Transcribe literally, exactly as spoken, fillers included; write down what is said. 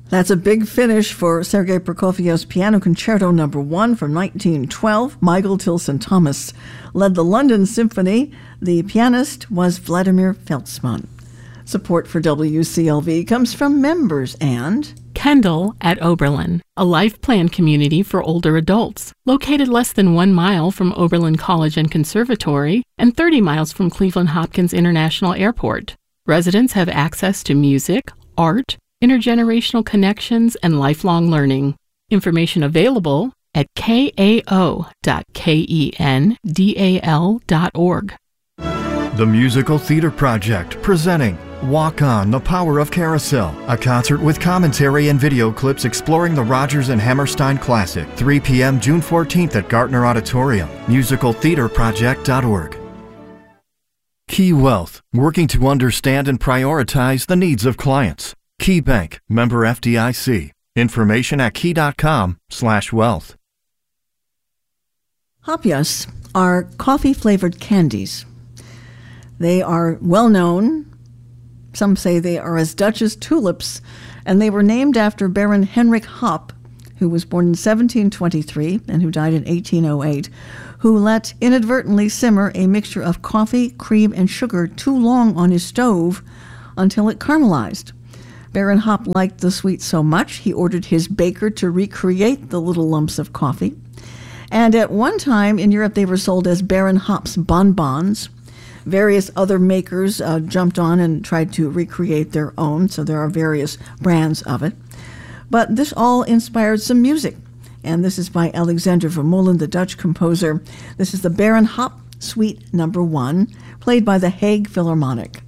That's a big finish for Sergei Prokofiev's Piano Concerto Number One from nineteen twelve. Michael Tilson Thomas led the London Symphony. The pianist was Vladimir Feltzman. Support for W C L V comes from members and Kendall at Oberlin, a life plan community for older adults, located less than one mile from Oberlin College and Conservatory and thirty miles from Cleveland Hopkins International Airport. Residents have access to music, art, intergenerational connections, and lifelong learning. Information available at k a o dot kendal dot org. The Musical Theater Project presenting Walk On, The Power of Carousel, a concert with commentary and video clips exploring the Rodgers and Hammerstein classic, three p.m. June fourteenth at Gartner Auditorium, musical theater project dot org. Key Wealth, working to understand and prioritize the needs of clients. Key Bank, member F D I C. Information at key.com slash wealth. Hopyas are coffee-flavored candies. They are well known. Some say they are as Dutch as tulips, and they were named after Baron Henrik Hop, who was born in seventeen twenty-three and who died in eighteen oh eight, who let inadvertently simmer a mixture of coffee, cream, and sugar too long on his stove until it caramelized. Baron Hop liked the sweet so much, he ordered his baker to recreate the little lumps of coffee. And at one time in Europe, they were sold as Baron Hop's bonbons. Various other makers uh, jumped on and tried to recreate their own, so there are various brands of it. But this all inspired some music, and this is by Alexander Vermeulen, the Dutch composer. This is the Baron Hop Suite Number One, played by the Hague Philharmonic.